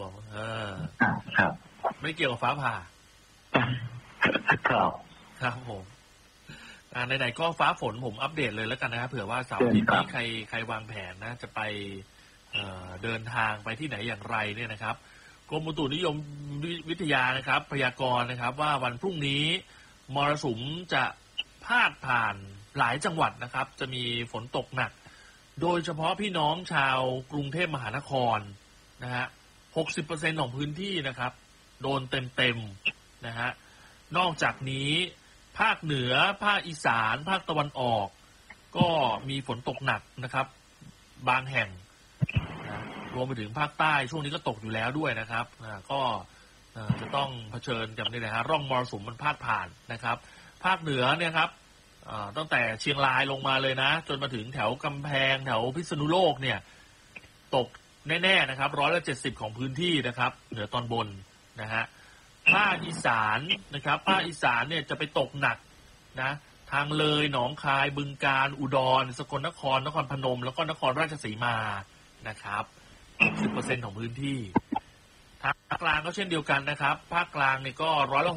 ครับไม่เกี่ยวกับฟ้าผ่าครับครับผมไหนๆก็ฟ้าฝนผมอัปเดตเลยแล้วกันนะครับเผื่อว่าเสาร์อาทิตย์นี้ใครวางแผนนะจะไปเดินทางไปที่ไหนอย่างไรเนี่ยนะครับกรมอุตุนิยมวิทยานะครับพยากรณ์นะครับว่าวันพรุ่งนี้มรสุมจะพาดผ่านหลายจังหวัดนะครับจะมีฝนตกหนักโดยเฉพาะพี่น้องชาวกรุงเทพมหานครนะฮะ 60% ของพื้นที่นะครับโดนเต็มๆนะฮะนอกจากนี้ภาคเหนือภาคอีสานภาคตะวันออกก็มีฝนตกหนักนะครับบางแห่งนะรวมไปถึงภาคใต้ช่วงนี้ก็ตกอยู่แล้วด้วยนะครับก็จะต้องเผชิญกับนี่นะฮะร่องมรสุมมันพาดผ่านนะครับภาคเหนือเนี่ยครับตั้งแต่เชียงรายลงมาเลยนะจนมาถึงแถวกำแพงแถวพิษณุโลกเนี่ยตกแน่ๆนะครับ170ของพื้นที่นะครับเหนือตอนบนนะฮะภาคอีสานนะครับภาคอีสานเนี่ยจะไปตกหนักนะทางเลยหนองคายบึงกาฬอุดรสกลนครนครพนมแล้วก็นครราชสีมานะครับ 60% ของพื้นที่ภาคกลางก็เช่นเดียวกันนะครับภาคกลางนี่ก็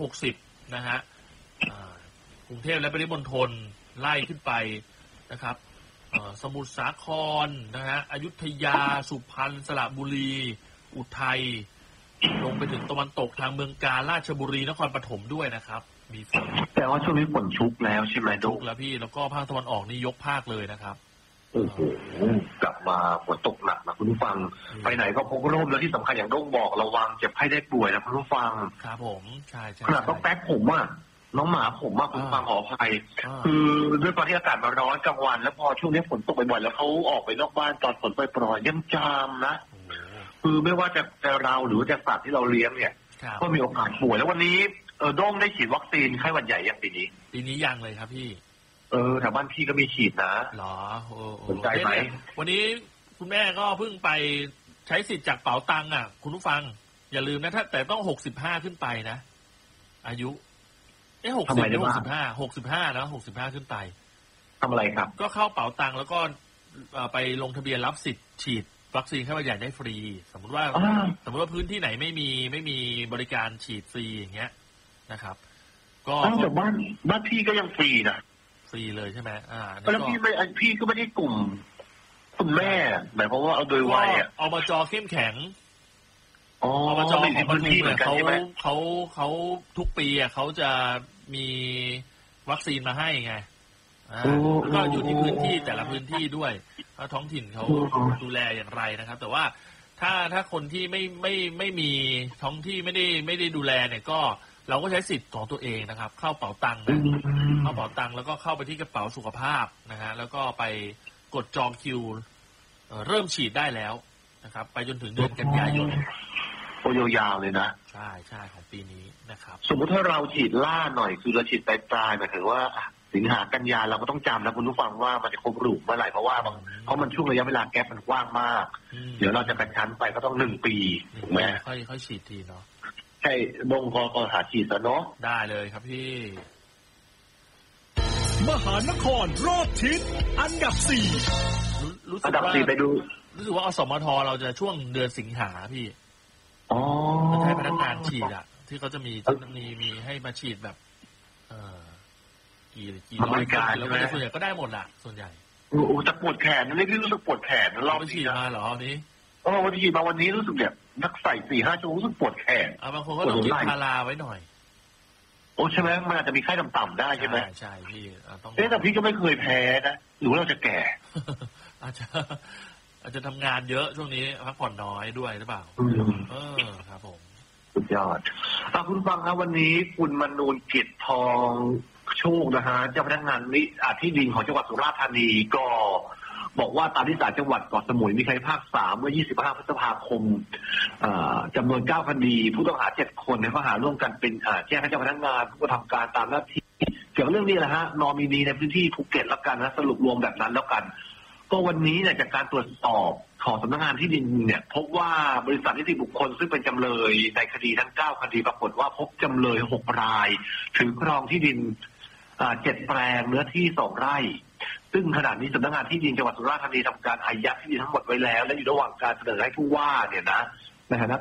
160นะฮะกรุงเทพและปริมณฑลไล่ขึ้นไปนะครับสมุทรสาครนะฮะอยุธยาสุพรรณสระบุรีอุทัยลงไปถึงตะวันตกทางเมืองกาญราชบุรีนครปฐมด้วยนะครับมีฝนแต่ว่าช่วงนี้ฝนชุกแล้วใช่ไหมชุกแล้วพี่แล้วก็ภาคตะวันออกนี่ยกภาคเลยนะครับโอ้โหกลับมาฝนตกหนักนะคุณผู้ฟังไปไหนก็พกร่มแล้วที่สำคัญอย่างโด่งบอกระวังเจ็บไข้ได้ป่วยนะคุณผู้ฟังครับผมใช่ขนาดต้องแป๊กผมอ่ะน้องหมาผมมากคุณฟังขออภัยคือด้วยตอนที่อากาศมันร้อนกลางวันแล้วพอช่วงนี้ฝนตกบ่อยๆแล้วเขาออกไปนอกบ้านตอนฝนปล่อยๆยังจามนะคือไม่ว่าจะเราหรือจะสัตว์ที่เราเลี้ยงเนี่ยก็มีโอกาสป่วยแล้ววันนี้โด้งได้ฉีดวัคซีนไข้หวัดใหญ่ยังปีนี้ยังเลยครับพี่แถวบ้านพี่ก็มีฉีดนะหรอสนใจไหมวันนี้คุณแม่ก็เพิ่งไปใช้สิทธิ์จากเป๋าตังค์อ่ะคุณผู้ฟังอย่าลืมนะถ้าแต่ต้อง65ขึ้นไปนะอายุ60หรือ65แล้ว65ขึ้นไปทำอะไรครับก็เข้าเป๋าตังค์แล้วก็ไปลงทะเบียนรับสิทธิ์ฉีดวัคซีนไข้หวัดใหญ่ได้ฟรีสมมติว่าพื้นที่ไหนไม่มีบริการฉีดฟรีอย่างเงี้ยนะครับก็แต่บ้านพี่ก็ยังฟรีนะฟรีเลยใช่ไหมแล้วพี่ก็ไม่ได้กลุ่มคุณแม่หมายความว่าเอาโดยวัยอบจ.เข้มแข็งอบจ. ของพื้นที่เขาทุกปีเขาจะมีวัคซีนมาให้ไงก็อยู่ที่พื้นที่แต่ละพื้นที่ด้วยท้องถิ่นเขาดูแลอย่างไรนะครับแต่ว่าถ้าคนที่ไม่มีท้องที่ไม่ได้ดูแลเนี่ยก็เราก็ใช้สิทธิ์ของตัวเองนะครับเข้าเป๋าตังค์เข้าเป๋าตังค์แล้วก็เข้าไปที่กระเป๋าสุขภาพนะฮะแล้วก็ไปกดจองคิวเริ่มฉีดได้แล้วนะครับไปจนถึงเดือนกันยายนโอ้ยาวเลยนะใช่ของปีนี้นะครับสมมุติถ้าเราฉีดล่าหน่อยคือเราฉีดปลายหมายถึงว่าสิงหากันยาเราก็ต้องจำนะคุณผู้ฟังว่ามันจะครบรูปเมื่อไหร่เพราะมันช่วงระยะเวลาแก๊ปมันกว้างมากเดี๋ยวเราจะกระชั้นไปก็ต้อง1 ปีถูกไหมค่อยฉีดทีเนาะใช่บงกหาฉีดแล้วเนาะได้เลยครับพี่มหานครรอบทิศอันดับ 4อันดับ4ไปดูรู้สึกว่าอสมทเราจะช่วงเดือนสิงหาพี่จะให้พนักงานฉีดที่เขาจะมีให้มาฉีดแบบกี่ร้อยคนแล้วก็ส่วนใหญ่ก็ได้หมดละส่วนใหญ่จะปวดแขนนี่พี่รู้สึกปวดแขนเราไปฉีดมาเหรอวันนี้วันฉีดมาวันนี้รู้สึกแบบนักใส่4-5 ชั่วโมงรู้สึกปวดแขนบางคนก็ต้องกินพาราไว้หน่อยใช่ไหมมันอาจจะมีไข้ต่ำๆได้ใช่ไหมใช่พี่ต้องแต่พี่ก็ไม่เคยแพ้นะหรือว่าเราจะแก่อาจจะทำงานเยอะช่วงนี้พักผ่อนน้อยด้วยหรือเปล่าครับผมสุดยอดคุณฟังครับวันนี้คุณมนูนกิจทองโชคนะฮะเจ้าพนักงานที่ดินของจังหวัดสุราษฎร์ธานีก็บอกว่าตามที่ศาลจังหวัดเกาะสมุยมีคดีพิพากษาเมื่อ25 พฤษภาคมจำนวน9 คดีผู้ต้องหา7 คนในข้อหาร่วมกันเป็นแจ้งให้เจ้าพนักงานผู้กระทำการตามหน้าที่เกี่ยวกับเรื่องนี้แหละฮะนอมินีในพื้นที่ภูเก็ตแล้วกันนะสรุปรวมแบบนั้นแล้วกันก็วันนี้เนี่ยจากการตรวจสอบของสำนักงานที่ดินเนี่ยพบว่าบริษัทนิติบุคคลซึ่งเป็นจำเลยในคดีทั้ง9 คดีปรากฏว่าพบจำเลย6 รายถือครองที่ดิน7 แปลงเนื้อที่2 ไร่ซึ่งขณะนี้สำนักงานที่ดินจังหวัดสุราษฎร์ธานีทำการอายัดที่ดินทั้งหมดไว้แล้วและอยู่ระหว่างการเสนอให้ผู้ว่าเนี่ยนะในฐานะ